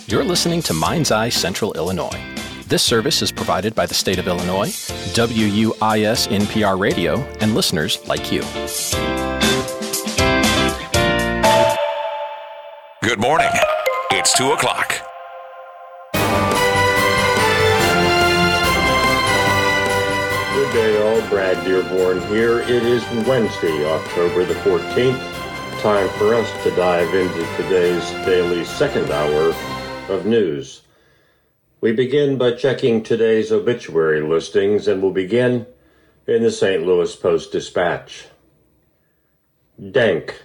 You're listening to Mind's Eye Central Illinois. This service is provided by the state of Illinois, WUIS NPR Radio, and listeners like you. Good morning. It's 2 o'clock. Good day, all. Brad Dearborn here. It is Wednesday, October the 14th. Time for us to dive into today's daily second hour of news. We begin by checking today's obituary listings, and we'll begin in the St. Louis Post-Dispatch. Denk,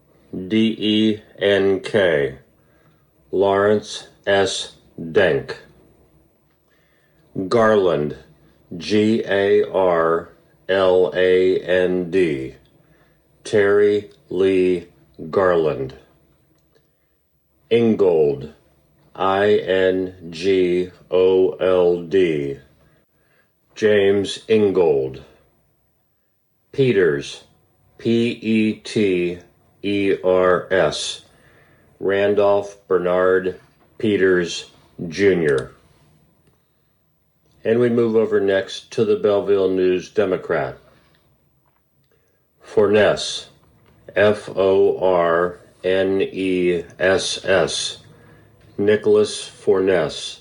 D-E-N-K, Lawrence S. Denk. Garland, G-A-R-L-A-N-D, Terry Lee Garland. Ingold, I-N-G-O-L-D, James Ingold. Peters, P-E-T-E-R-S, Randolph Bernard Peters, Jr. And we move over next to the Belleville News Democrat. Forness, F-O-R-N-E-S-S, Nicholas Forness.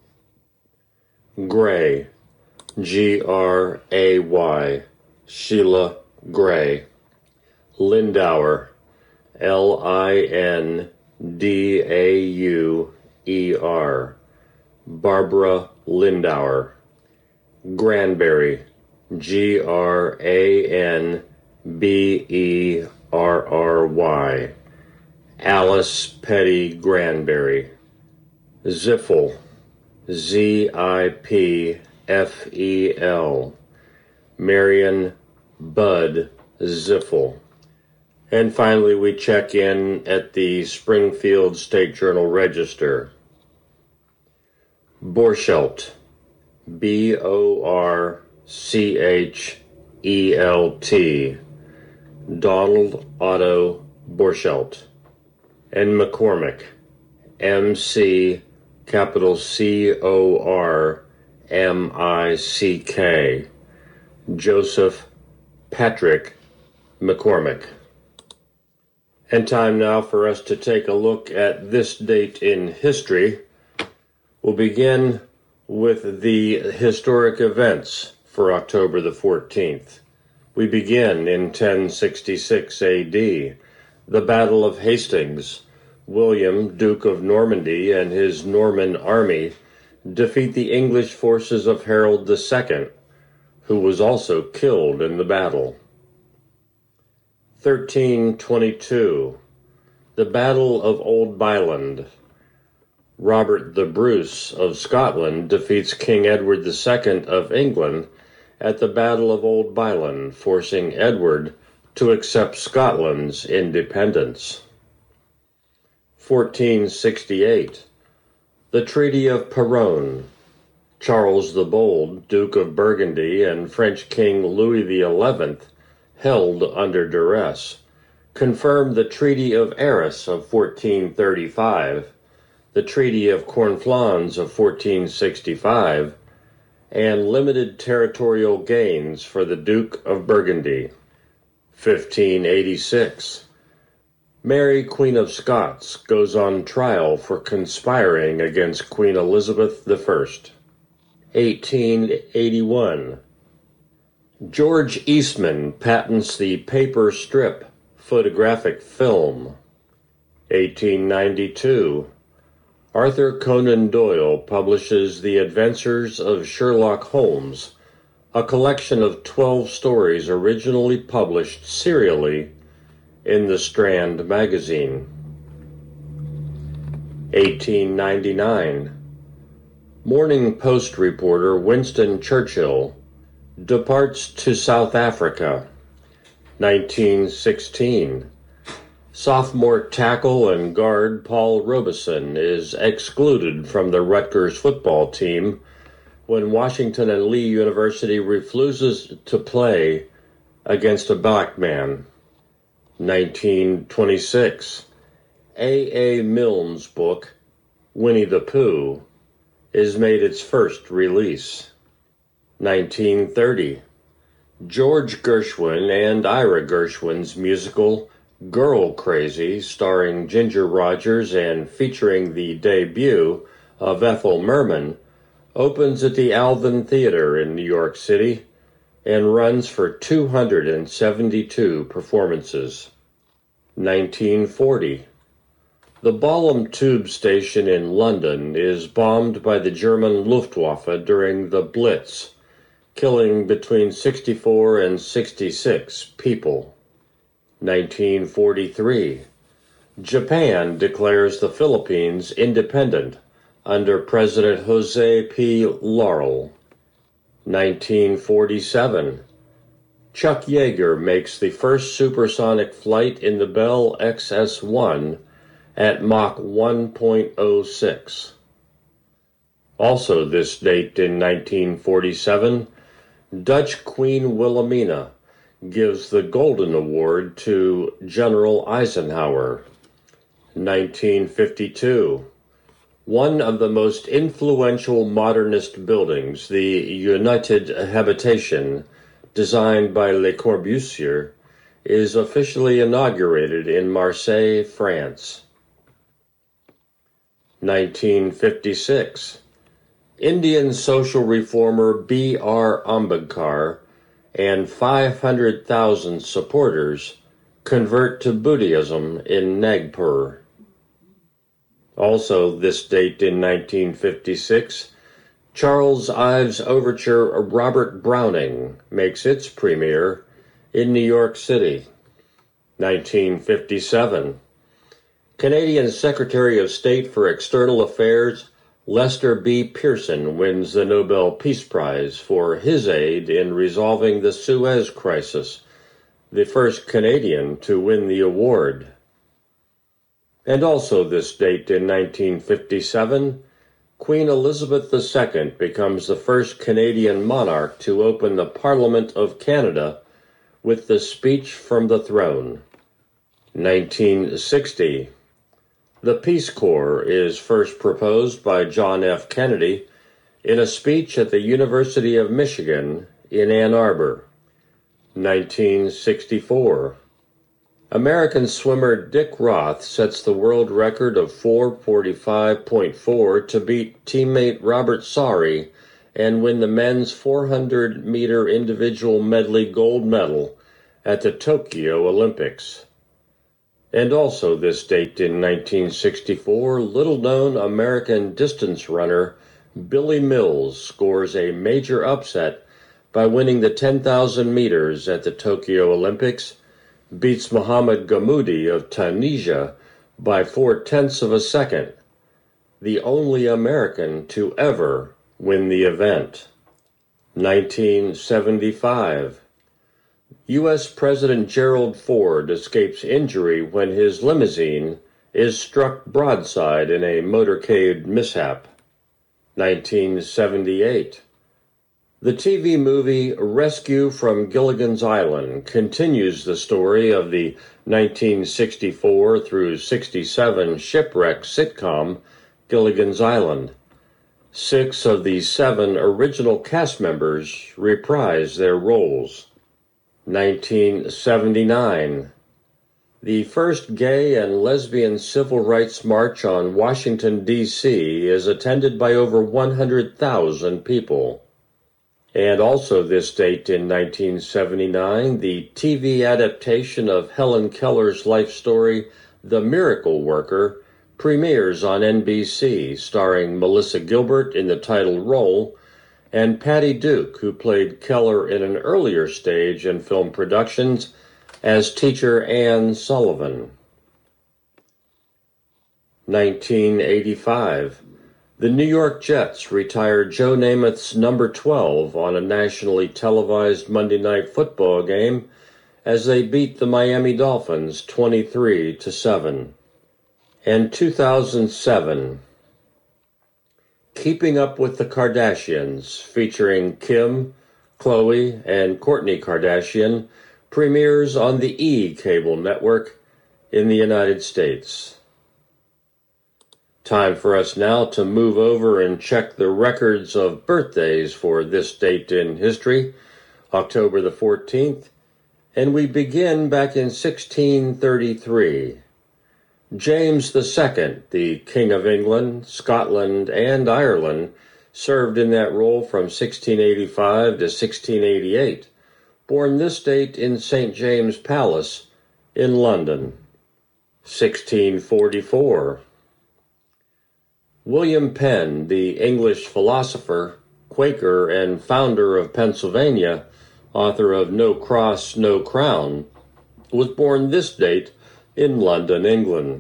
Gray, G-R-A-Y, Sheila Gray. Lindauer, L-I-N-D-A-U-E-R, Barbara Lindauer. Granberry, G-R-A-N-B-E-R-R-Y, Alice Petty Granberry. Ziffel, Z-I-P-F-E-L, Marion Bud Ziffel. And finally, we check in at the Springfield State Journal Register. Borchelt, B-O-R-C-H-E-L-T, Donald Otto Borchelt. And McCormick, M-C, capital C-O-R-M-I-C-K, Joseph Patrick McCormick. And time now for us to take a look at this date in history. We'll begin with the historic events for October the 14th. We begin in 1066 A.D., the Battle of Hastings. William, Duke of Normandy, and his Norman army defeat the English forces of Harold II, who was also killed in the battle. 1322, the Battle of Old Byland. Robert the Bruce of Scotland defeats King Edward II of England at the Battle of Old Byland, forcing Edward to accept Scotland's independence. 1468, the Treaty of Péronne. Charles the Bold, Duke of Burgundy, and French King Louis XI, held under duress, confirmed the Treaty of Arras of 1435, the Treaty of Conflans of 1465, and limited territorial gains for the Duke of Burgundy. 1586, Mary, Queen of Scots, goes on trial for conspiring against Queen Elizabeth I. 1881, George Eastman patents the paper strip photographic film. 1892, Arthur Conan Doyle publishes The Adventures of Sherlock Holmes, a collection of 12 stories originally published serially in the Strand magazine. 1899, Morning Post reporter Winston Churchill departs to South Africa. 1916, sophomore tackle and guard Paul Robeson is excluded from the Rutgers football team when Washington and Lee University refuses to play against a black man. 1926, A. A. Milne's book, Winnie the Pooh, is made its first release. 1930. George Gershwin and Ira Gershwin's musical Girl Crazy, starring Ginger Rogers and featuring the debut of Ethel Merman, opens at the Alvin Theater in New York City and runs for 272 performances. 1940. The Balham Tube Station in London is bombed by the German Luftwaffe during the Blitz, killing between 64 and 66 people. 1943. Japan declares the Philippines independent under President Jose P. Laurel. 1947. Chuck Yeager makes the first supersonic flight in the Bell XS-1 at Mach 1.06. Also this date in 1947, Dutch Queen Wilhelmina gives the Golden Award to General Eisenhower. 1952. One of the most influential modernist buildings, the United Habitation, designed by Le Corbusier, is officially inaugurated in Marseille, France. 1956. Indian social reformer B.R. Ambedkar and 500,000 supporters convert to Buddhism in Nagpur. Also this date in 1956, Charles Ives' overture Robert Browning makes its premiere in New York City. 1957. Canadian Secretary of State for External Affairs Lester B. Pearson wins the Nobel Peace Prize for his aid in resolving the Suez Crisis, the first Canadian to win the award. And also this date in 1957, Queen Elizabeth II becomes the first Canadian monarch to open the Parliament of Canada with the Speech from the Throne. 1960. The Peace Corps is first proposed by John F. Kennedy in a speech at the University of Michigan in Ann Arbor. 1964. American swimmer Dick Roth sets the world record of 4:45.4 to beat teammate Robert Sari and win the men's 400-meter individual medley gold medal at the Tokyo Olympics. And also this date in 1964, little-known American distance runner Billy Mills scores a major upset by winning the 10,000 meters at the Tokyo Olympics, beats Mohamed Gamoudi of Tunisia by 0.4 of a second, the only American to ever win the event. 1975. U.S. President Gerald Ford escapes injury when his limousine is struck broadside in a motorcade mishap. 1978. The TV movie Rescue from Gilligan's Island continues the story of the 1964 through 67 shipwreck sitcom Gilligan's Island. 6 of the 7 original cast members reprise their roles. 1979. The first gay and lesbian civil rights march on Washington, D.C. is attended by over 100,000 people. And also this date in 1979, the TV adaptation of Helen Keller's life story, The Miracle Worker, premieres on NBC, starring Melissa Gilbert in the title role, and Patty Duke, who played Keller in an earlier stage in film productions as teacher Anne Sullivan. 1985. The New York Jets retired Joe Namath's number 12 on a nationally televised Monday Night Football game as they beat the Miami Dolphins 23-7. And 2007. Keeping Up with the Kardashians, featuring Kim, Khloe, and Kourtney Kardashian, premieres on the E! Cable network in the United States. Time for us now to move over and check the records of birthdays for this date in history, October the 14th, and we begin back in 1633. James II, the King of England, Scotland, and Ireland, served in that role from 1685 to 1688, born this date in St. James Palace in London. 1644. William Penn, the English philosopher, Quaker, and founder of Pennsylvania, author of No Cross, No Crown, was born this date in London, England.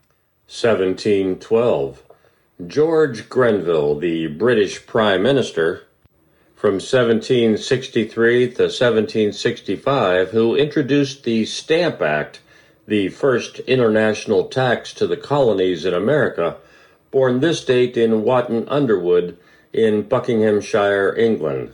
1712. George Grenville, the British Prime Minister, from 1763 to 1765, who introduced the Stamp Act, the first international tax to the colonies in America, born this date in Watton Underwood in Buckinghamshire, England.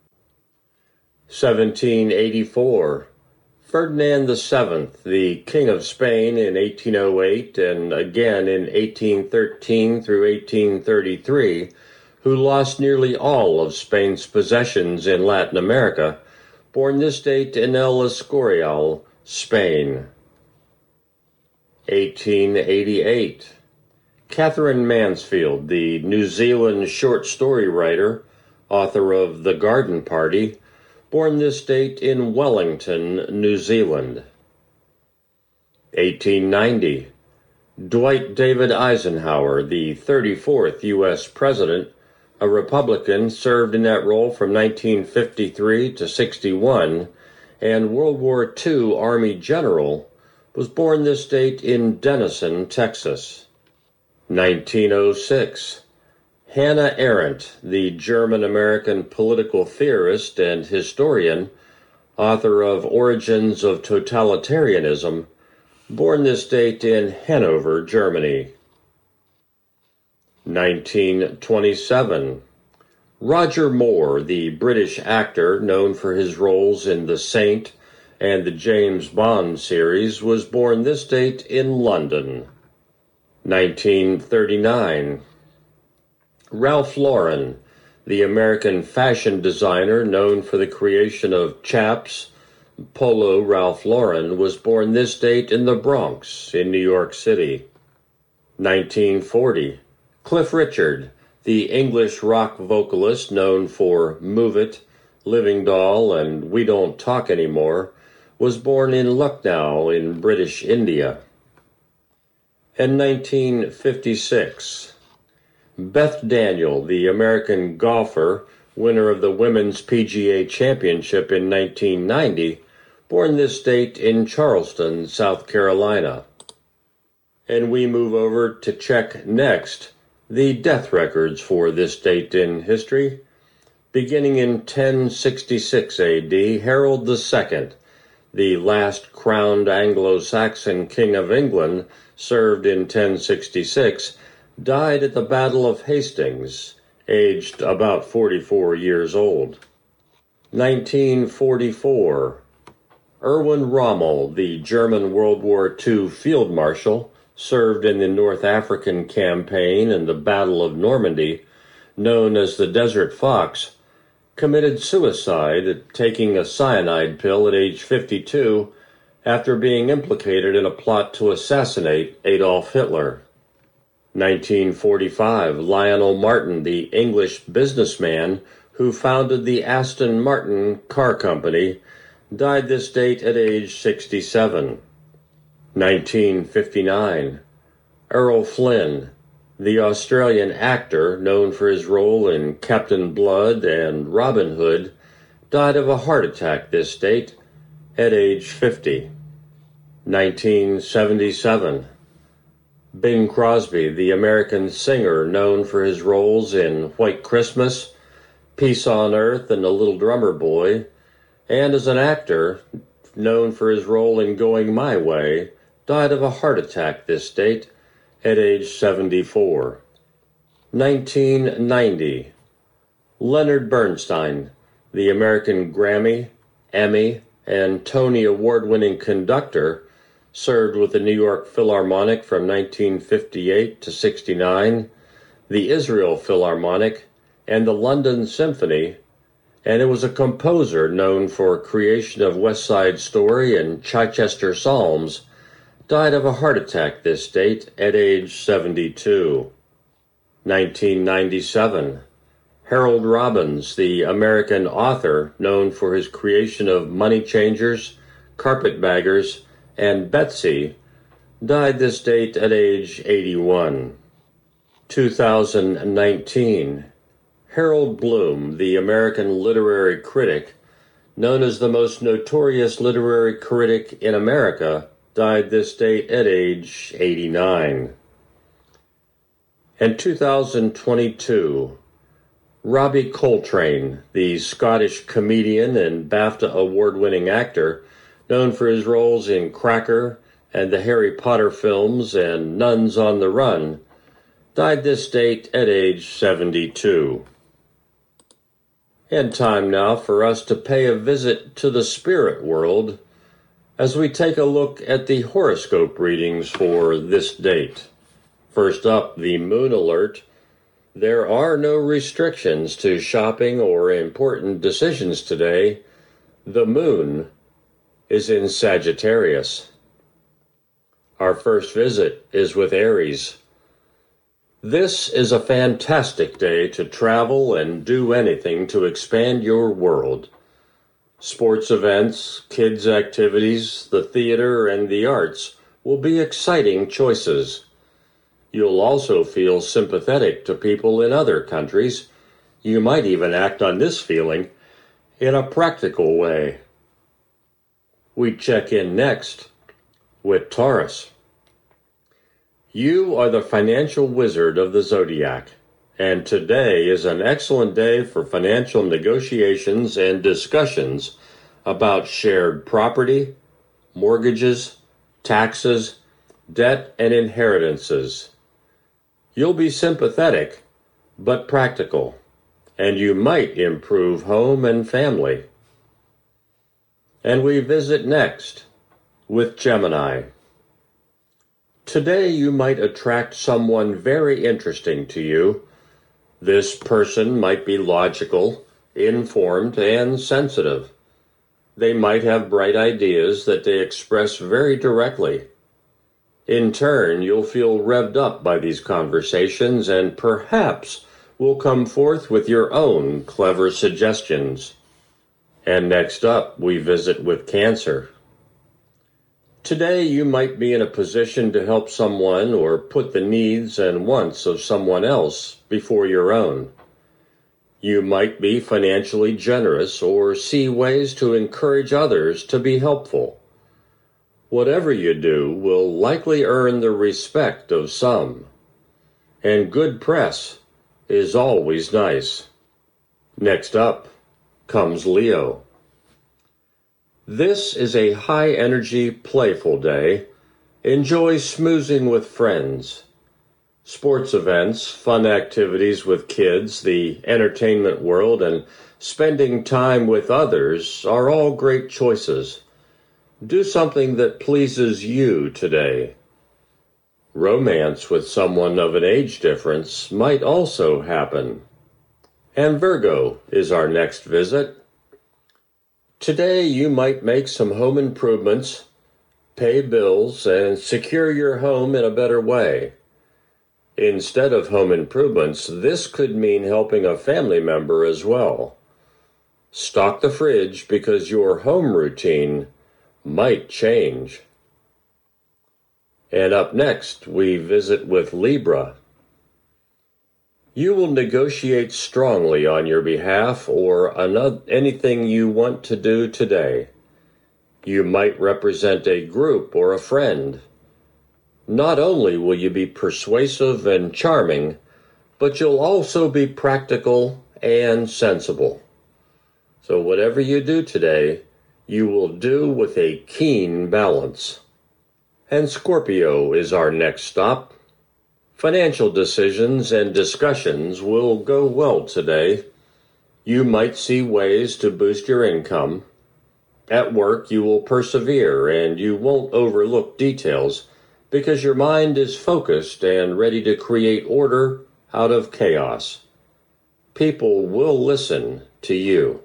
1784. Ferdinand VII, the King of Spain in 1808 and again in 1813 through 1833, who lost nearly all of Spain's possessions in Latin America, born this date in El Escorial, Spain. 1888. Catherine Mansfield, the New Zealand short story writer, author of The Garden Party, born this date in Wellington, New Zealand. 1890. Dwight David Eisenhower, the 34th U.S. President, a Republican, served in that role from 1953 to 61, and World War II Army General, was born this date in Denison, Texas. 1906. Hannah Arendt, the German-American political theorist and historian, author of Origins of Totalitarianism, born this date in Hanover, Germany. 1927. Roger Moore, the British actor known for his roles in The Saint and the James Bond series, was born this date in London. 1939. Ralph Lauren, the American fashion designer known for the creation of Chaps, Polo Ralph Lauren, was born this date in the Bronx in New York City. 1940. Cliff Richard, the English rock vocalist known for Move It, Living Doll, and We Don't Talk Anymore, was born in Lucknow in British India. In 1956, Beth Daniel, the American golfer, winner of the Women's PGA Championship in 1990, born this date in Charleston, South Carolina. And we move over to check next the death records for this date in history. Beginning in 1066 AD, Harold II, the last crowned Anglo-Saxon king of England, served in 1066, died at the Battle of Hastings, aged about 44 years old. 1944. Erwin Rommel, the German World War II field marshal, served in the North African campaign in the Battle of Normandy, known as the Desert Fox, committed suicide, taking a cyanide pill at age 52 after being implicated in a plot to assassinate Adolf Hitler. 1945, Lionel Martin, the English businessman who founded the Aston Martin car company, died this date at age 67. 1959, Errol Flynn, the Australian actor known for his role in Captain Blood and Robin Hood, died of a heart attack this date at age 50. 1977. Bing Crosby, the American singer known for his roles in White Christmas, Peace on Earth, and The Little Drummer Boy, and as an actor known for his role in Going My Way, died of a heart attack this date at age 74. 1990. Leonard Bernstein, the American Grammy, Emmy, and Tony Award-winning conductor, served with the New York Philharmonic from 1958 to 69, the Israel Philharmonic, and the London Symphony, and it was a composer known for creation of West Side Story and Chichester Psalms, died of a heart attack this date at age 72. 1997. Harold Robbins, the American author known for his creation of Money Changers, Carpetbaggers, and Betsy, died this date at age 81. 2019. Harold Bloom, the American literary critic, known as the most notorious literary critic in America, died this date at age 89. And 2022, Robbie Coltrane, the Scottish comedian and BAFTA award-winning actor, known for his roles in Cracker and the Harry Potter films and Nuns on the Run, died this date at age 72. And time now for us to pay a visit to the spirit world as we take a look at the horoscope readings for this date. First up, the moon alert. There are no restrictions to shopping or important decisions today. The moon is in Sagittarius. Our first visit is with Aries. This is a fantastic day to travel and do anything to expand your world. Sports events, kids' activities, the theater, and the arts will be exciting choices. You'll also feel sympathetic to people in other countries. You might even act on this feeling in a practical way. We check in next with Taurus. You are the financial wizard of the zodiac, and today is an excellent day for financial negotiations and discussions about shared property, mortgages, taxes, debt, and inheritances. You'll be sympathetic, but practical, and you might improve home and family. And we visit next with Gemini. Today you might attract someone very interesting to you. This person might be logical, informed, and sensitive. They might have bright ideas that they express very directly. In turn, you'll feel revved up by these conversations and perhaps will come forth with your own clever suggestions. And next up, we visit with Cancer. Today you might be in a position to help someone or put the needs and wants of someone else before your own. You might be financially generous or see ways to encourage others to be helpful. Whatever you do will likely earn the respect of some. And good press is always nice. Next up comes Leo. This is a high-energy, playful day. Enjoy smoozing with friends. Sports events, fun activities with kids, the entertainment world, and spending time with others are all great choices. Do something that pleases you today. Romance with someone of an age difference might also happen. And Virgo is our next visit. Today you might make some home improvements, pay bills, and secure your home in a better way. Instead of home improvements, this could mean helping a family member as well. Stock the fridge because your home routine might change. And up next, we visit with Libra. You will negotiate strongly on your behalf or anything you want to do today. You might represent a group or a friend. Not only will you be persuasive and charming, but you'll also be practical and sensible. So whatever you do today, you will do with a keen balance. And Scorpio is our next stop. Financial decisions and discussions will go well today. You might see ways to boost your income. At work, you will persevere and you won't overlook details because your mind is focused and ready to create order out of chaos. People will listen to you.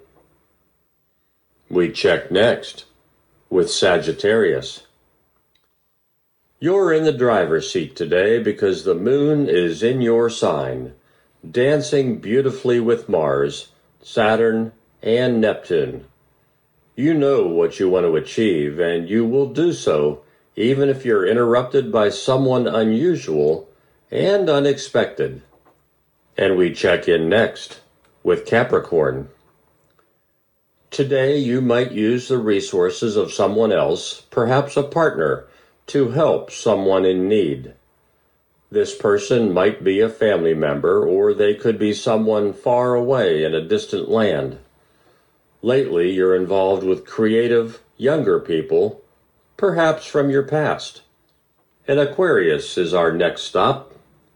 We check next with Sagittarius. You're in the driver's seat today because the moon is in your sign, dancing beautifully with Mars, Saturn, and Neptune. You know what you want to achieve, and you will do so even if you're interrupted by someone unusual and unexpected. And we check in next with Capricorn. Today you might use the resources of someone else, perhaps a partner, to help someone in need. This person might be a family member, or they could be someone far away in a distant land. Lately, you're involved with creative, younger people, perhaps from your past. And Aquarius is our next stop.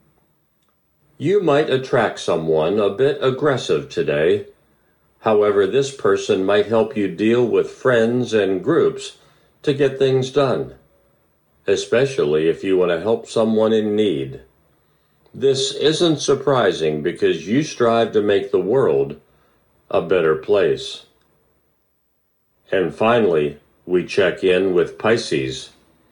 You might attract someone a bit aggressive today. However, this person might help you deal with friends and groups to get things done, especially if you want to help someone in need. This isn't surprising because you strive to make the world a better place. And finally, we check in with Pisces.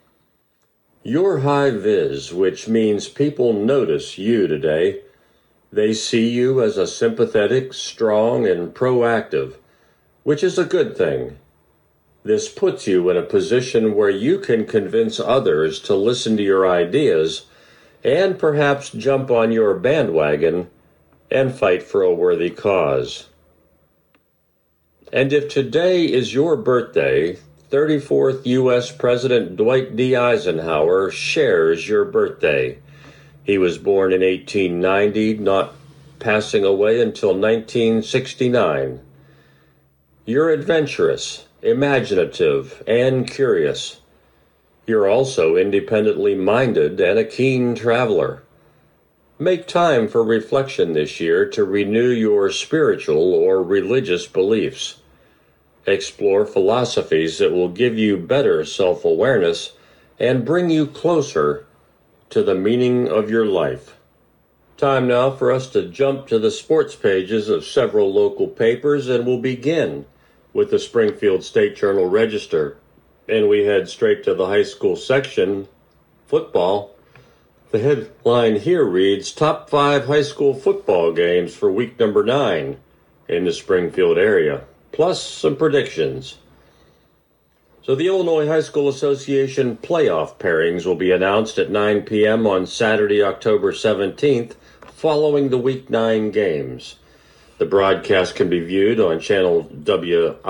You're high vis, which means people notice you today. They see you as a sympathetic, strong, and proactive, which is a good thing. This puts you in a position where you can convince others to listen to your ideas and perhaps jump on your bandwagon and fight for a worthy cause. And if today is your birthday, 34th U.S. President Dwight D. Eisenhower shares your birthday. He was born in 1890, not passing away until 1969. You're adventurous, imaginative, and curious. You're also independently minded and a keen traveler. Make time for reflection this year to renew your spiritual or religious beliefs. Explore philosophies that will give you better self-awareness and bring you closer to the meaning of your life. Time now for us to jump to the sports pages of several local papers, and we'll begin with the Springfield State Journal-Register. And we head straight to the high school section, football. The headline here reads, Top 5 High School Football Games for Week Number 9 in the Springfield area, plus some predictions. So the Illinois High School Association playoff pairings will be announced at 9 p.m. on Saturday, October 17th, following the Week 9 games. The broadcast can be viewed on channel WCIX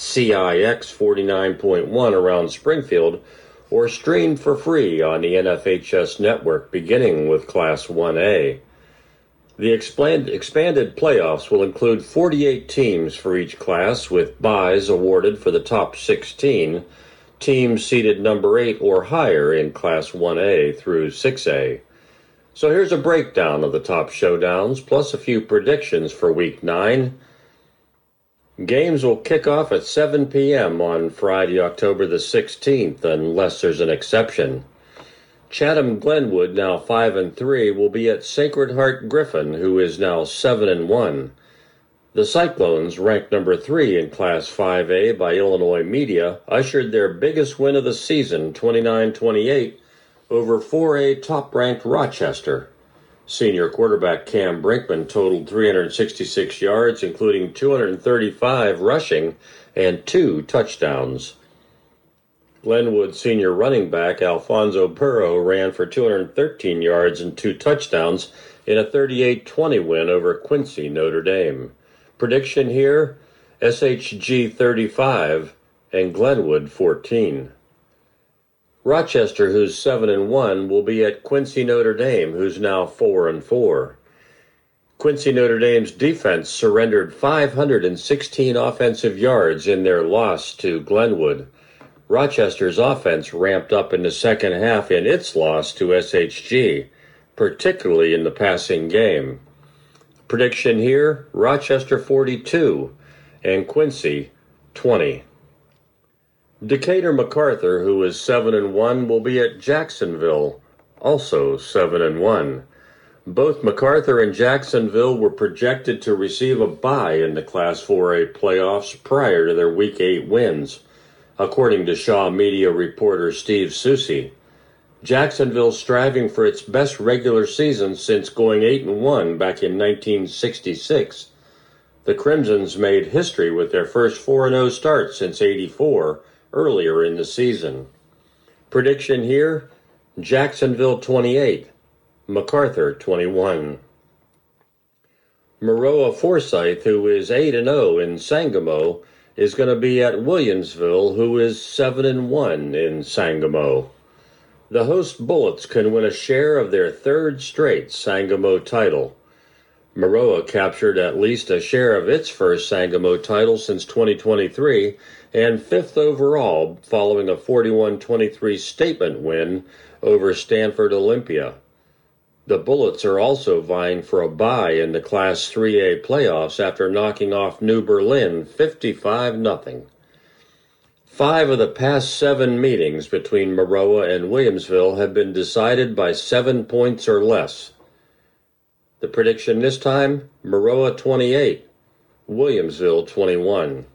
49.1 around Springfield, or streamed for free on the NFHS network, beginning with Class 1A. The expanded playoffs will include 48 teams for each class, with byes awarded for the top 16, teams seeded number 8 or higher in Class 1A through 6A. So here's a breakdown of the top showdowns, plus a few predictions for Week 9. Games will kick off at 7 p.m. on Friday, October the 16th, unless there's an exception. Chatham-Glenwood, now 5-3, will be at Sacred Heart Griffin, who is now 7-1. The Cyclones, ranked number 3 in Class 5A by Illinois media, ushered their biggest win of the season, 29-28, over 4A top-ranked Rochester. Senior quarterback Cam Brinkman totaled 366 yards, including 235 rushing and 2 touchdowns. Glenwood senior running back Alfonso Burrow ran for 213 yards and 2 touchdowns in a 38-20 win over Quincy Notre Dame. Prediction here, SHG 35 and Glenwood 14. Rochester, who's 7-1, will be at Quincy Notre Dame, who's now 4-4. Quincy Notre Dame's defense surrendered 516 offensive yards in their loss to Glenwood. Rochester's offense ramped up in the second half in its loss to SHG, particularly in the passing game. Prediction here, Rochester 42 and Quincy 20. Decatur MacArthur, who is 7-1, will be at Jacksonville, also 7-1. Both MacArthur and Jacksonville were projected to receive a bye in the Class 4A playoffs prior to their Week 8 wins, according to Shaw Media reporter Steve Susi. Jacksonville striving for its best regular season since going 8-1 back in 1966. The Crimsons made history with their first 4-0 start since '84 earlier in the season. Prediction here, Jacksonville 28, MacArthur 21. Maroa Forsyth, who is 8-0 in Sangamo, is going to be at Williamsville, who is 7-1 in Sangamo. The host Bullets can win a share of their third straight Sangamo title. Maroa captured at least a share of its first Sangamo title since 2023 and fifth overall following a 41-23 statement win over Stanford Olympia. The Bullets are also vying for a bye in the Class 3A playoffs after knocking off New Berlin 55-0. 5 of the past 7 meetings between Maroa and Williamsville have been decided by 7 points or less. The prediction this time, Maroa 28, Williamsville 21.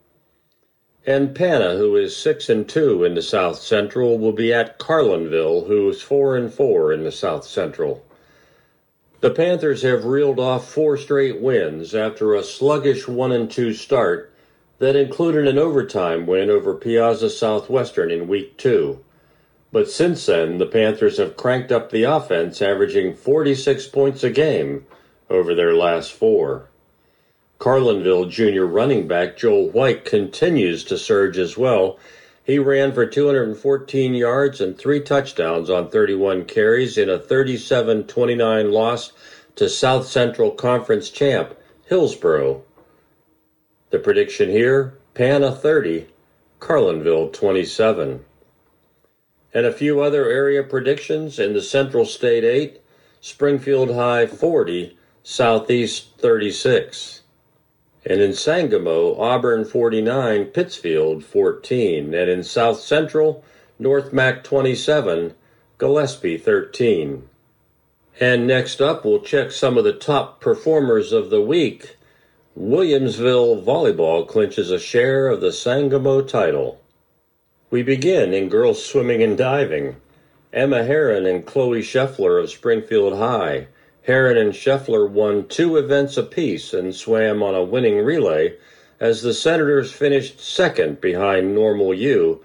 And Pana, who is 6-2 in the South Central, will be at Carlinville, who is 4-4 in the South Central. The Panthers have reeled off 4 straight wins after a sluggish 1-2 start that included an overtime win over Piazza Southwestern in Week 2. But since then, the Panthers have cranked up the offense, averaging 46 points a game over their last 4. Carlinville junior running back Joel White continues to surge as well. He ran for 214 yards and 3 touchdowns on 31 carries in a 37-29 loss to South Central Conference champ Hillsboro. The prediction here, Pana 30, Carlinville 27. And a few other area predictions in the Central State 8, Springfield High 40, Southeast 36. And in Sangamo, Auburn 49, Pittsfield 14. And in South Central, North Mac 27, Gillespie 13. And next up, we'll check some of the top performers of the week. Williamsville Volleyball clinches a share of the Sangamo title. We begin in girls swimming and diving. Emma Heron and Chloe Scheffler of Springfield High. Heron and Scheffler won 2 events apiece and swam on a winning relay as the Senators finished second behind Normal U,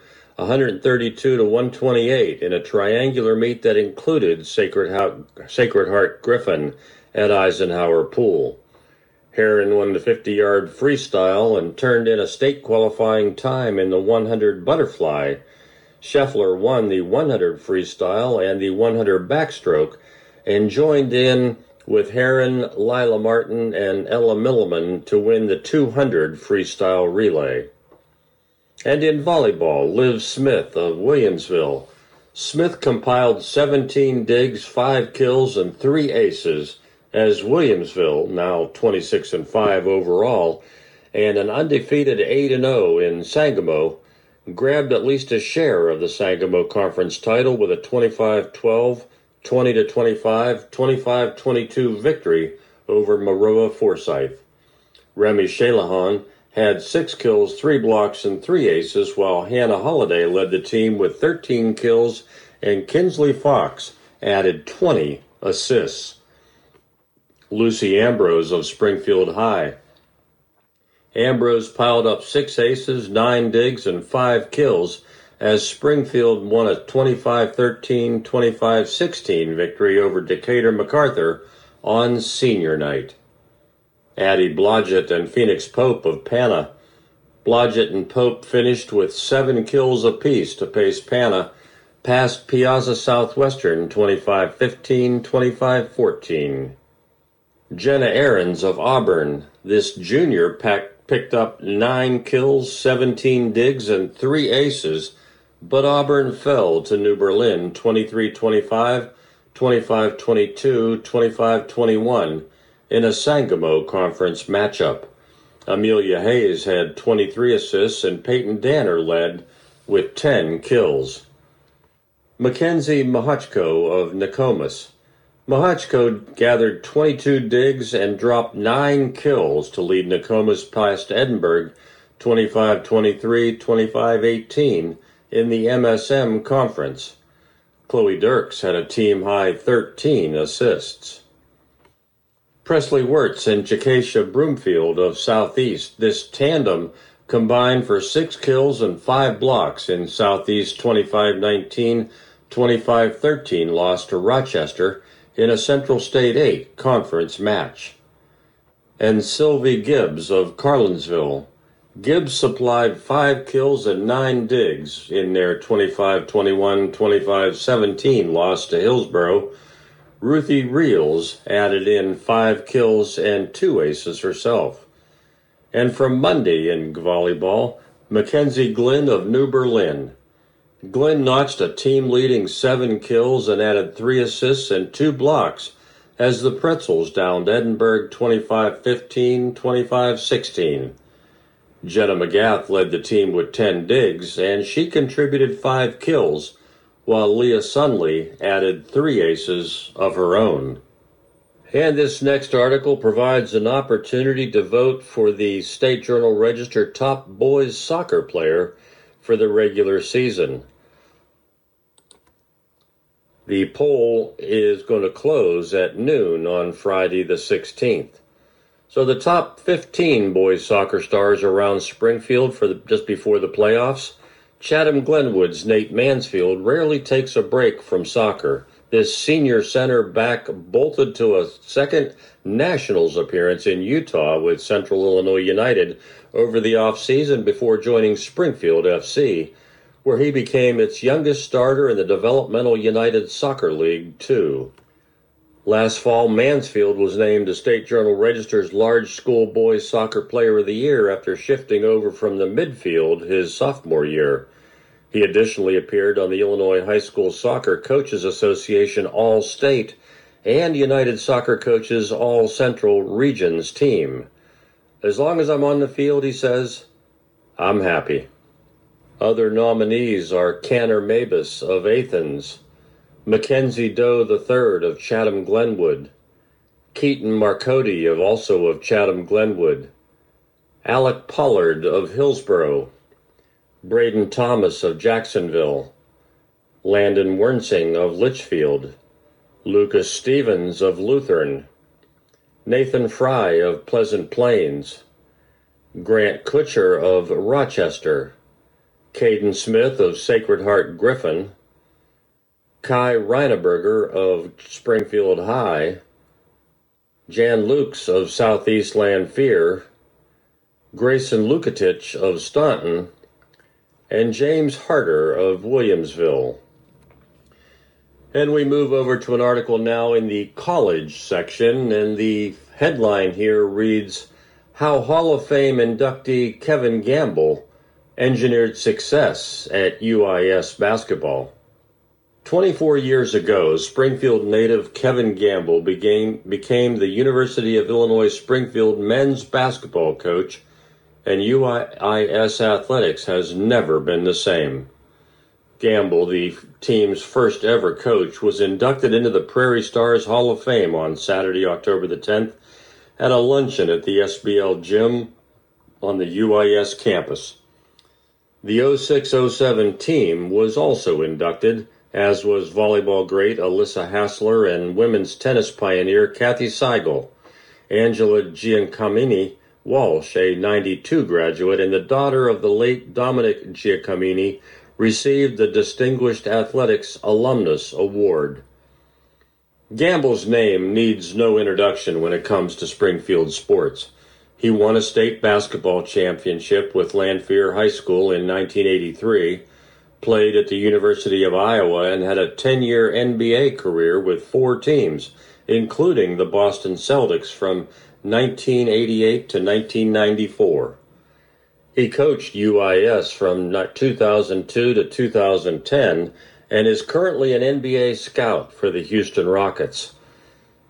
132-128 in a triangular meet that included Sacred Heart Griffin at Eisenhower Pool. Heron won the 50-yard freestyle and turned in a state qualifying time in the 100 butterfly. Scheffler won the 100 freestyle and the 100 backstroke and joined in with Heron, Lila Martin, and Ella Milliman to win the 200 freestyle relay. And in volleyball, Liv Smith of Williamsville. Smith compiled 17 digs, 5 kills, and 3 aces as Williamsville, now 26-5 overall, and an undefeated 8-0 in Sangamo, grabbed at least a share of the Sangamo Conference title with a 25-12, 20-25, 25-22 victory over Maroa Forsyth. Remy Shalahan had 6 kills, 3 blocks, and 3 aces, while Hannah Holliday led the team with 13 kills, and Kinsley Fox added 20 assists. Lucy Ambrose of Springfield High. Ambrose piled up 6 aces, 9 digs, and 5 kills as Springfield won a 25-13, 25-16 victory over Decatur MacArthur on senior night. Addie Blodgett and Phoenix Pope of Pana. Blodgett and Pope finished with 7 kills apiece to pace Pana past Piazza Southwestern 25-15, 25-14. Jenna Ahrens of Auburn. This junior picked up 9 kills, 17 digs, and 3 aces, but Auburn fell to New Berlin 23-25, 25-22, 25-21 in a Sangamo Conference matchup. Amelia Hayes had 23 assists, and Peyton Danner led with 10 kills. Mackenzie Mahachko of Nokomis. Mahachko gathered 22 digs and dropped 9 kills to lead Nokomis past Edinburgh 25-23, 25-18 in the MSM Conference. Chloe Dirks had a team-high 13 assists. Presley Wirtz and Jakesha Broomfield of Southeast. This tandem combined for 6 kills and 5 blocks in Southeast 25-19, 25-13 loss to Rochester in a Central State 8 conference match. And Sylvie Gibbs of Carlinsville. Gibbs supplied 5 kills and 9 digs in their 25-21, 25-17 loss to Hillsborough. Ruthie Reels added in 5 kills and 2 aces herself. And from Monday in volleyball, Mackenzie Glynn of New Berlin. Glynn notched a team-leading 7 kills and added 3 assists and 2 blocks as the Pretzels downed Edinburgh 25-15, 25-16. Jenna McGath led the team with 10 digs, and she contributed 5 kills, while Leah Sunley added 3 aces of her own. And this next article provides an opportunity to vote for the State Journal-Register top boys soccer player for the regular season. The poll is going to close at noon on Friday the 16th. So the top 15 boys soccer stars around Springfield just before the playoffs. Chatham Glenwood's Nate Mansfield rarely takes a break from soccer. This senior center back bolted to a second Nationals appearance in Utah with Central Illinois United over the offseason before joining Springfield FC, where he became its youngest starter in the Developmental United Soccer League 2. Last fall, Mansfield was named the State Journal-Register's Large School Boys Soccer Player of the Year after shifting over from the midfield his sophomore year. He additionally appeared on the Illinois High School Soccer Coaches Association All-State and United Soccer Coaches All-Central Regions team. As long as I'm on the field, he says, I'm happy. Other nominees are Canner Mabus of Athens, Mackenzie Doe III of Chatham Glenwood, Keaton Marcotti of Chatham Glenwood, Alec Pollard of Hillsborough, Braden Thomas of Jacksonville, Landon Wernsing of Litchfield, Lucas Stevens of Lutheran, Nathan Fry of Pleasant Plains, Grant Kutcher of Rochester, Caden Smith of Sacred Heart Griffin, Kai Reineberger of Springfield High, Jan Lukes of Southeast Lanphier, Grayson Lukatich of Staunton, and James Harder of Williamsville. And we move over to an article now in the college section, and the headline here reads, How Hall of Fame inductee Kevin Gamble engineered success at UIS basketball. 24 years ago, Springfield native Kevin Gamble became the University of Illinois Springfield men's basketball coach, and UIS athletics has never been the same. Gamble, the team's first ever coach, was inducted into the Prairie Stars Hall of Fame on Saturday, October the 10th, at a luncheon at the SBL gym on the UIS campus. The 06-07 team was also inducted, as was volleyball great Alyssa Hassler and women's tennis pioneer Kathy Seigel. Angela Giacomini Walsh, a 92 graduate and the daughter of the late Dominic Giacomini, received the Distinguished Athletics Alumnus Award. Gamble's name needs no introduction when it comes to Springfield sports. He won a state basketball championship with Lanphier High School in 1983, played at the University of Iowa, and had a 10-year NBA career with 4 teams, including the Boston Celtics from 1988 to 1994. He coached UIS from 2002 to 2010 and is currently an NBA scout for the Houston Rockets.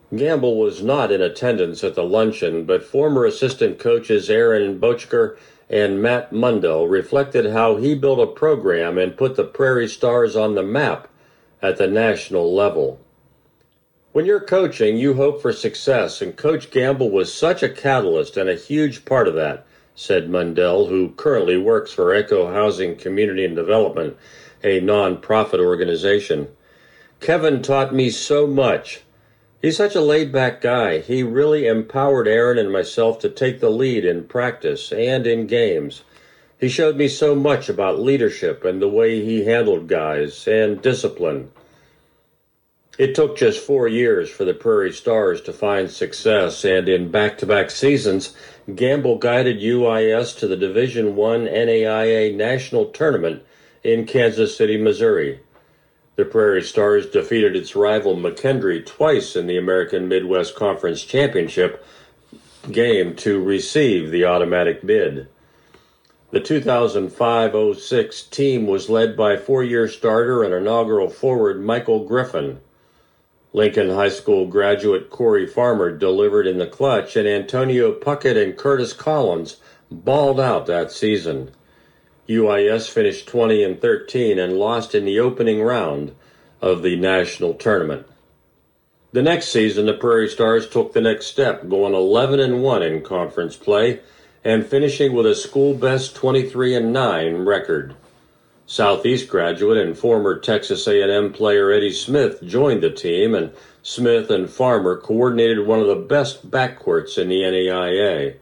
Gamble was not in attendance at the luncheon, but former assistant coaches Aaron Bochker and Matt Mundell reflected how he built a program and put the Prairie Stars on the map at the national level. When you're coaching, you hope for success, and Coach Gamble was such a catalyst and a huge part of that, said Mundell, who currently works for Echo Housing Community and Development, a nonprofit organization. Kevin taught me so much. He's such a laid-back guy. He really empowered Aaron and myself to take the lead in practice and in games. He showed me so much about leadership and the way he handled guys and discipline. It took just 4 years for the Prairie Stars to find success, and in back-to-back seasons, Gamble guided UIS to the Division I NAIA National Tournament in Kansas City, Missouri. The Prairie Stars defeated its rival McKendree twice in the American Midwest Conference Championship game to receive the automatic bid. The 2005-06 team was led by four-year starter and inaugural forward Michael Griffin. Lincoln High School graduate Corey Farmer delivered in the clutch, and Antonio Puckett and Curtis Collins balled out that season. UIS finished 20-13 and lost in the opening round of the national tournament. The next season, the Prairie Stars took the next step, going 11-1 in conference play and finishing with a school-best 23-9 record. Southeast graduate and former Texas A&M player Eddie Smith joined the team, and Smith and Farmer coordinated one of the best backcourts in the NAIA.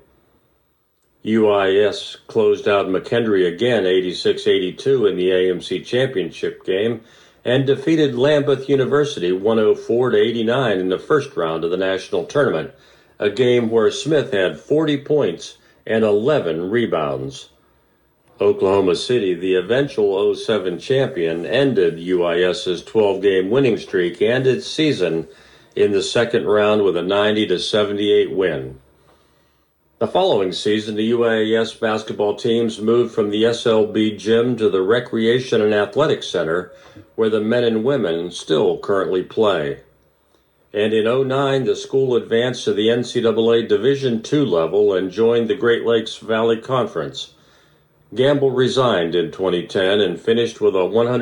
UIS closed out McKendree again 86-82 in the AMC Championship game and defeated Lambeth University 104-89 in the first round of the national tournament, a game where Smith had 40 points and 11 rebounds. Oklahoma City, the eventual 07 champion, ended UIS's 12-game winning streak and its season in the second round with a 90-78 win. The following season, the UIS basketball teams moved from the SLB gym to the Recreation and Athletic Center, where the men and women still currently play. And in 2009, the school advanced to the NCAA Division II level and joined the Great Lakes Valley Conference. Gamble resigned in 2010 and finished with a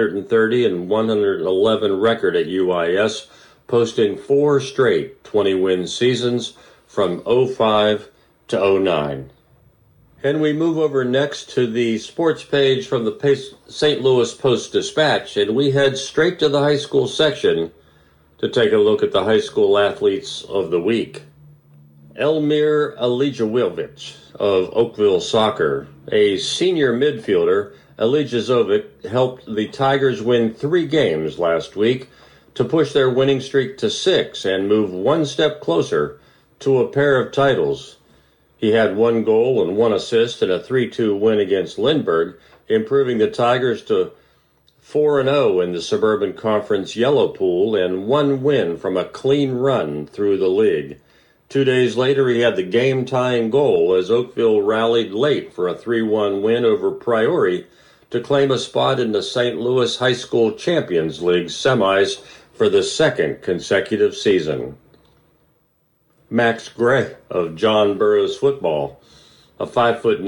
130-111 record at UIS, posting 4 straight 20-win seasons from 05 to 2009. And we move over next to the sports page from the St. Louis Post-Dispatch, and we head straight to the high school section to take a look at the high school athletes of the week. Elmir Alijazovic of Oakville Soccer, a senior midfielder, Alijazovic helped the Tigers win 3 games last week to push their winning streak to 6 and move one step closer to a pair of titles. He had 1 goal and 1 assist in a 3-2 win against Lindbergh, improving the Tigers to 4-0 in the Suburban Conference Yellow Pool and 1 win from a clean run through the league. 2 days later, he had the game-tying goal as Oakville rallied late for a 3-1 win over Priory to claim a spot in the St. Louis High School Champions League semis for the 2nd consecutive season. Max Gray of John Burroughs Football, a 5'9",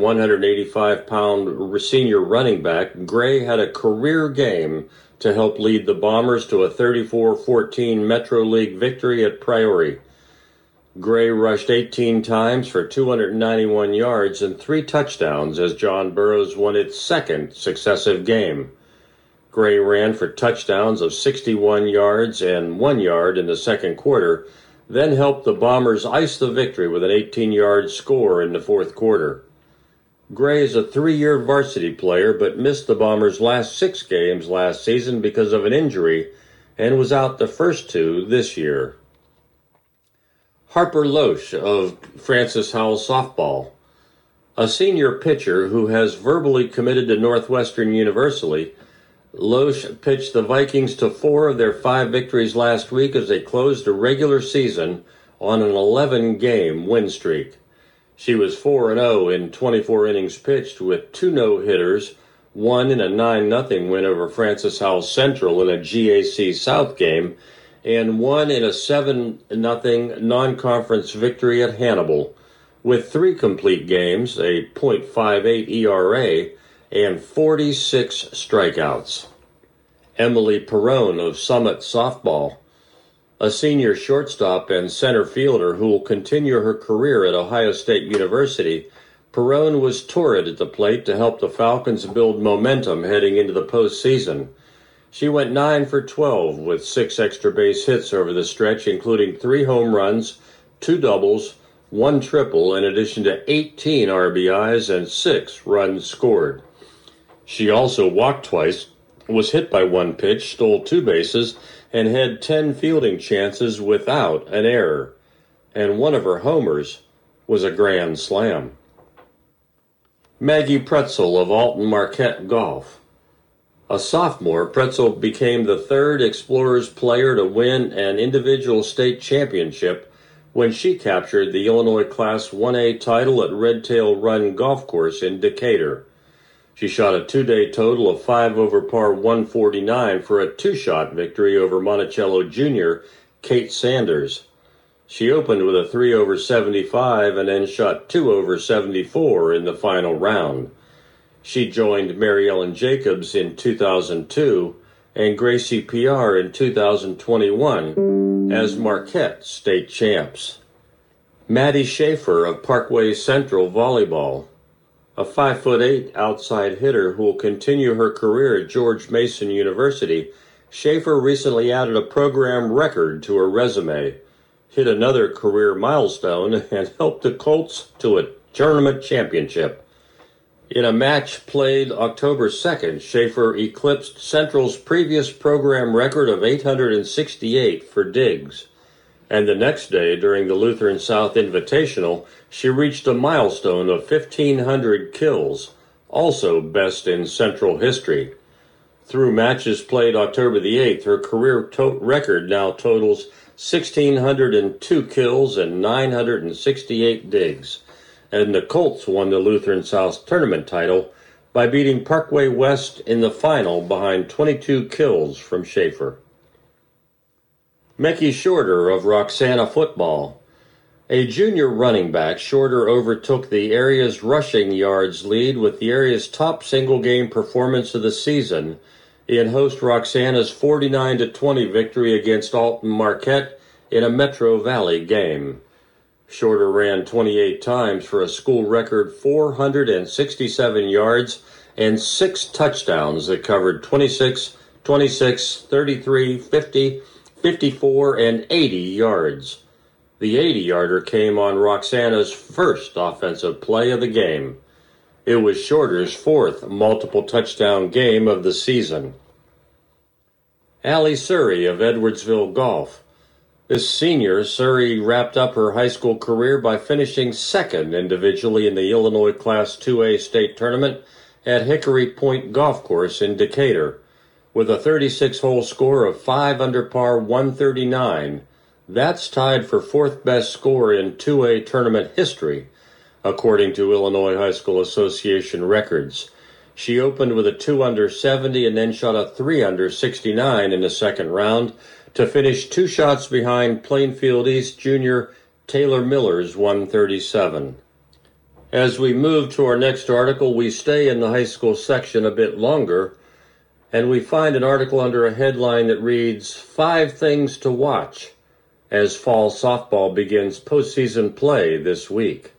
185-pound senior running back, Gray had a career game to help lead the Bombers to a 34-14 Metro League victory at Priory. Gray rushed 18 times for 291 yards and 3 touchdowns as John Burroughs won its 2nd successive game. Gray ran for touchdowns of 61 yards and 1 yard in the second quarter, then helped the Bombers ice the victory with an 18-yard score in the fourth quarter. Gray is a 3-year varsity player but missed the Bombers' last 6 games last season because of an injury and was out the first 2 this year. Harper Loesch of Francis Howell Softball, a senior pitcher who has verbally committed to Northwestern University. Loesch pitched the Vikings to 4 of their 5 victories last week as they closed a regular season on an 11-game win streak. She was 4-0 in 24 innings pitched with 2 no-hitters, 1 in a 9-0 win over Francis Howell Central in a GAC South game, and won in a 7-0 non-conference victory at Hannibal, with 3 complete games, a .58 ERA, and 46 strikeouts. Emily Perrone of Summit Softball, a senior shortstop and center fielder who will continue her career at Ohio State University, Perrone was torrid at the plate to help the Falcons build momentum heading into the postseason. She went 9 for 12 with 6 extra base hits over the stretch, including 3 home runs, 2 doubles, 1 triple, in addition to 18 RBIs and 6 runs scored. She also walked twice, was hit by 1 pitch, stole 2 bases, and had 10 fielding chances without an error. And one of her homers was a grand slam. Maggie Pretzel of Alton Marquette Golf. A sophomore, Pretzel became the 3rd Explorers player to win an individual state championship when she captured the Illinois Class 1A title at Redtail Run Golf Course in Decatur. She shot a 2-day total of 5 over par 149 for a 2-shot victory over Monticello Jr. Kate Sanders. She opened with a 3 over 75 and then shot 2 over 74 in the final round. She joined Mary Ellen Jacobs in 2002 and Gracie PR in 2021 as Marquette state champs. Maddie Schaefer of Parkway Central Volleyball, a 5'8" outside hitter who will continue her career at George Mason University, Schaefer recently added a program record to her resume, hit another career milestone, and helped the Colts to a tournament championship. In a match played October 2nd, Schaefer eclipsed Central's previous program record of 868 for digs. And the next day, during the Lutheran South Invitational, she reached a milestone of 1,500 kills, also best in Central history. Through matches played October the 8th, her career record now totals 1,602 kills and 968 digs. And the Colts won the Lutheran South tournament title by beating Parkway West in the final behind 22 kills from Schaefer. Mickey Shorter of Roxana Football. A junior running back, Shorter overtook the area's rushing yards lead with the area's top single-game performance of the season in host Roxana's 49-20 victory against Alton Marquette in a Metro Valley game. Shorter ran 28 times for a school record 467 yards and 6 touchdowns that covered 26, 26, 33, 50, 54, and 80 yards. The 80-yarder came on Roxana's first offensive play of the game. It was Shorter's 4th multiple touchdown game of the season. Allie Surrey of Edwardsville Golf. This senior, Surrey wrapped up her high school career by finishing 2nd individually in the Illinois Class 2A state tournament at Hickory Point Golf Course in Decatur, with a 36-hole score of 5 under par 139. That's tied for 4th best score in 2A tournament history, according to Illinois High School Association records. She opened with a 2 under 70 and then shot a 3 under 69 in the second round to finish 2 shots behind Plainfield East junior Taylor Miller's 137. As we move to our next article, we stay in the high school section a bit longer, and we find an article under a headline that reads, 5 Things to Watch as Fall Softball begins postseason play this week.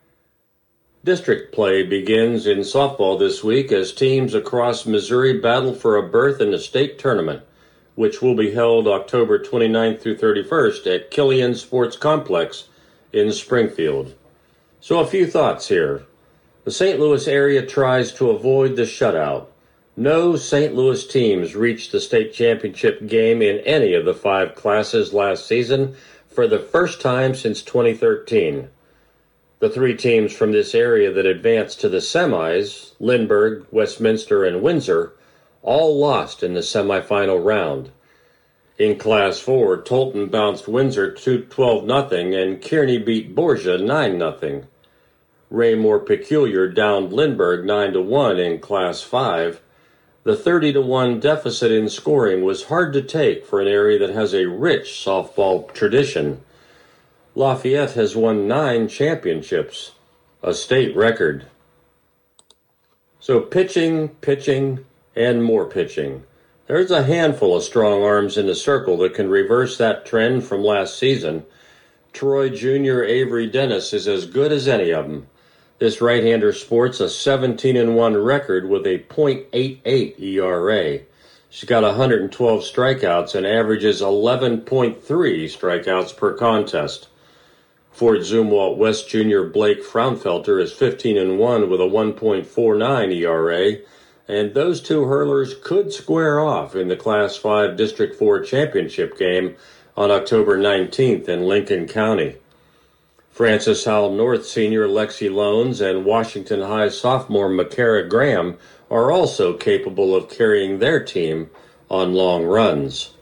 District play begins in softball this week as teams across Missouri battle for a berth in the state tournament, which will be held October 29th through 31st at Killian Sports Complex in Springfield. So a few thoughts here. The St. Louis area tries to avoid the shutout. No St. Louis teams reached the state championship game in any of the 5 classes last season for the first time since 2013. The 3 teams from this area that advanced to the semis, Lindbergh, Westminster, and Windsor, all lost in the semifinal round. In Class 4, Tolton bounced Windsor 12-0 and Kearney beat Borgia 9-0. Raymore Peculiar downed Lindbergh 9-1 in Class 5. The 30-1 deficit in scoring was hard to take for an area that has a rich softball tradition. Lafayette has won 9 championships, a state record. So pitching, and more pitching. There's a handful of strong arms in the circle that can reverse that trend from last season. Troy Jr. Avery Dennis is as good as any of them. This right-hander sports a 17-1 record with a .88 ERA. She's got 112 strikeouts and averages 11.3 strikeouts per contest. Fort Zumwalt West Jr. Blake Fraunfelter is 15-1 with a 1.49 ERA, and those two hurlers could square off in the Class 5 District 4 championship game on October 19th in Lincoln County. Francis Howell North senior Lexi Loans and Washington High sophomore McCara Graham are also capable of carrying their team on long runs.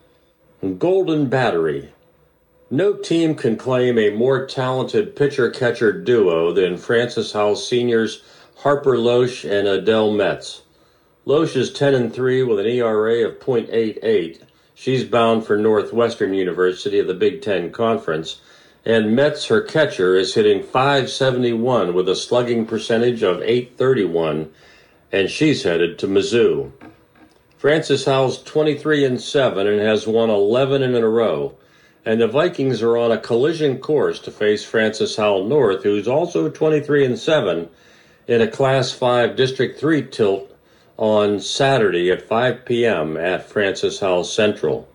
Golden Battery. No team can claim a more talented pitcher-catcher duo than Francis Howell seniors Harper Loesch and Adele Metz. Loesch is 10-3 with an ERA of .88. She's bound for Northwestern University of the Big Ten Conference. And Metz, her catcher, is hitting .571 with a slugging percentage of .831, and she's headed to Mizzou. Francis Howell's 23-7 and has won 11 in a row, and the Vikings are on a collision course to face Francis Howell North, who's also 23-7, in a Class 5 District 3 tilt on Saturday at 5 p.m. at Francis Howell Central.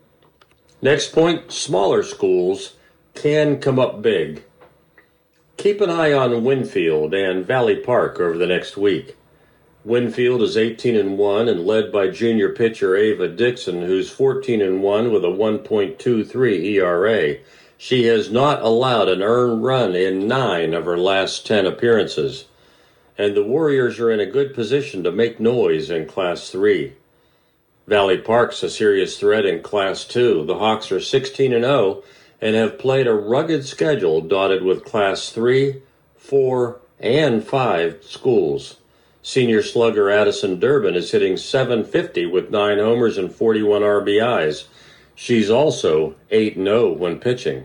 Next point, smaller schools can come up big. Keep an eye on Winfield and Valley Park over the next week. Winfield is 18-1 and led by junior pitcher Ava Dixon, who's 14-1 with a 1.23 ERA. She has not allowed an earned run in 9 of her last 10 appearances. And the Warriors are in a good position to make noise in Class 3. Valley Park's a serious threat in Class 2. The Hawks are 16-0 and have played a rugged schedule dotted with Class 3, 4, and 5 schools. Senior slugger Addison Durbin is hitting .750 with 9 homers and 41 RBIs. She's also 8-0 when pitching.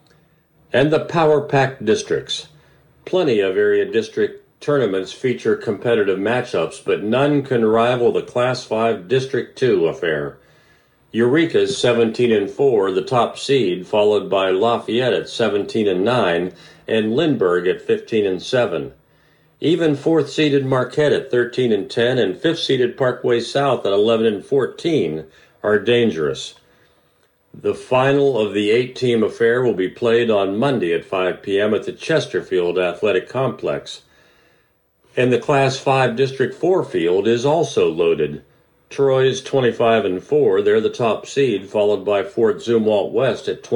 And the power-packed districts. Plenty of area district tournaments feature competitive matchups, but none can rival the Class 5 District 2 affair. Eureka's 17-4, the top seed, followed by Lafayette at 17-9, and Lindbergh at 15-7. Even fourth-seeded Marquette at 13-10 and fifth-seeded Parkway South at 11-14 are dangerous. The final of the 8-team affair will be played on Monday at 5 p.m. at the Chesterfield Athletic Complex. And the Class 5 District 4 field is also loaded. Troy's 25-4, they're the top seed, followed by Fort Zumwalt West at